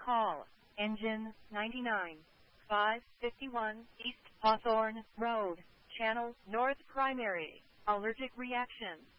call. Engine 99. 551 East Hawthorne Road. Channel North Primary. Allergic reaction.